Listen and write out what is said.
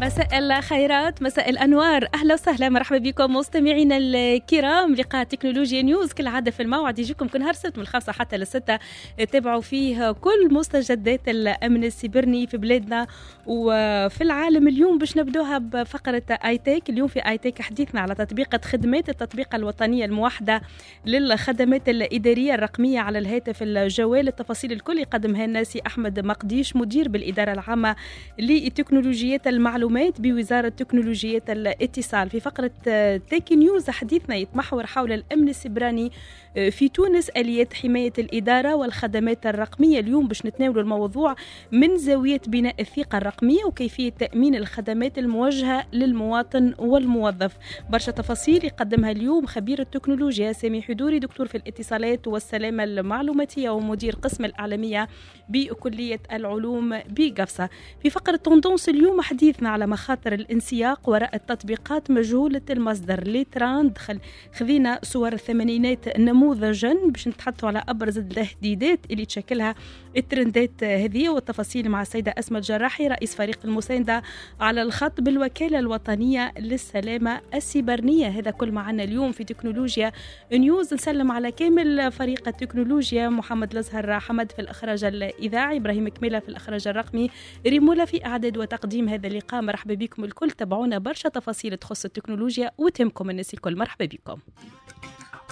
مساء الخيرات، مساء الأنوار، أهلا وسهلا، مرحبا بكم مستمعينا الكرام. لقاء تكنولوجيا نيوز كالعادة في الموعد يجيكم كل نهار سبت من 5 حتى 6، تابعوا فيه كل مستجدات الأمن السيبرني في بلادنا وفي العالم. اليوم باش نبدوها بفقرة آيتيك. اليوم في آيتيك حديثنا على تطبيق خدمات التطبيق الوطنية الموحدة للخدمات الإدارية الرقمية على الهاتف الجوال. التفاصيل الكل يقدمها لنا سي أحمد مقديش، مدير بالإدارة العامة لتكنولوجيات المعلومات بوزارة تكنولوجيات الاتصال. في فقرة تيك نيوز حديثنا يتمحور حول الأمن السيبراني في تونس، آليات حماية الإدارة والخدمات الرقمية. اليوم باش نتناول الموضوع من زاوية بناء الثقة الرقمية وكيفية تأمين الخدمات الموجهة للمواطن والموظف. برشا تفاصيل يقدمها اليوم خبير التكنولوجيا سامي حدوري، دكتور في الاتصالات والسلامة المعلوماتية ومدير قسم الإعلامية بكلية العلوم بقفصة. في فقرة توندونس اليوم حديثنا على مخاطر الانسياق وراء التطبيقات مجهولة المصدر لتراند. خذينا صور الثمانينات نموذجا باش نتحدثوا على أبرز التهديدات اللي تشكلها الترندات هذه، والتفاصيل مع السيدة أسماء الجراحي رئيس فريق المساندة على الخط بالوكالة الوطنية للسلامة السيبرنية. هذا كل معنا اليوم في تكنولوجيا نيوز. نسلم على كامل فريق التكنولوجيا، محمد الأزهر حمد في الإخراج الإذاعي، إبراهيم كميلة في الإخراج الرقمي، ريمولا في إعداد وتقديم هذا اللقاء. مرحبا بكم الكل، تابعونا برشا تفاصيل تخص التكنولوجيا وتهمكم الناس الكل. مرحبا بكم.